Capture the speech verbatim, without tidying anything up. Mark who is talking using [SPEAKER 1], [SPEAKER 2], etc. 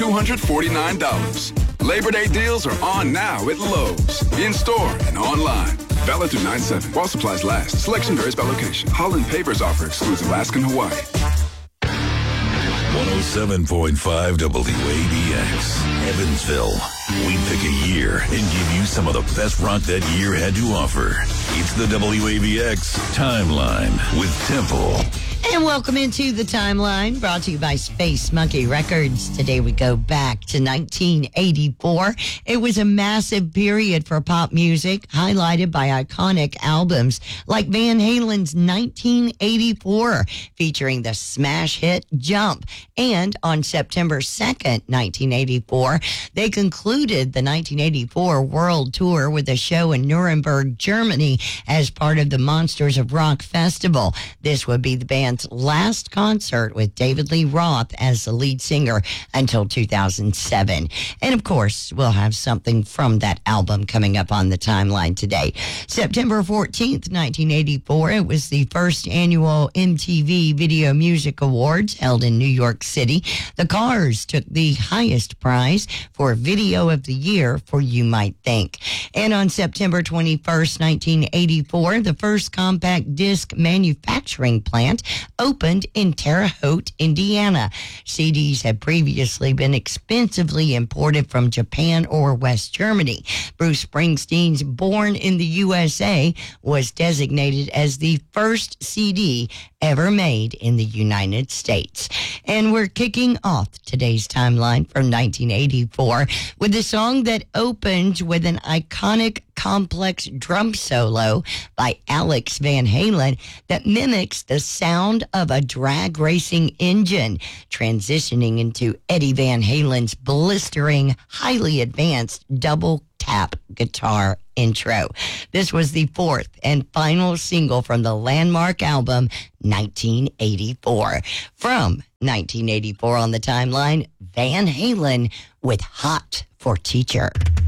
[SPEAKER 1] two hundred forty-nine dollars. Labor Day deals are on now at Lowe's. In-store and online. Valid through nine seven. While supplies last. Selection varies by location. Holland Pavers offer excludes Alaska and Hawaii.
[SPEAKER 2] one oh seven point five W A B X, Evansville. We pick a year and give you some of the best rock that year had to offer. It's the W A B X Timeline with Temple.
[SPEAKER 3] And welcome into the Timeline, brought to you by Space Monkey Records. Today we go back to nineteen eighty-four. It was a massive period for pop music, highlighted by iconic albums like Van Halen's nineteen eighty-four, featuring the smash hit Jump. And on September second, nineteen eighty-four, they concluded the nineteen eighty-four World Tour with a show in Nuremberg, Germany, as part of the Monsters of Rock Festival. This would be the band's last concert with David Lee Roth as the lead singer until two thousand seven. And of course, we'll have something from that album coming up on the Timeline today. September fourteenth, nineteen eighty-four, it was the first annual M T V Video Music Awards held in New York City. The Cars took the highest prize for Video of the Year for You Might Think. And on September twenty-first, nineteen eighty-four, the first compact disc manufacturing plant opened in Terre Haute, Indiana. C Ds had previously been expensively imported from Japan or West Germany. Bruce Springsteen's Born in the U S A was designated as the first C D ever made in the United States. And we're kicking off today's Timeline from nineteen eighty-four with a song that opens with an iconic complex drum solo by Alex Van Halen that mimics the sound of a drag racing engine, transitioning into Eddie Van Halen's blistering, highly advanced double tap guitar intro. This was the fourth and final single from the landmark album nineteen eighty-four. From nineteen eighty-four on the Timeline, Van Halen with Hot for Teacher.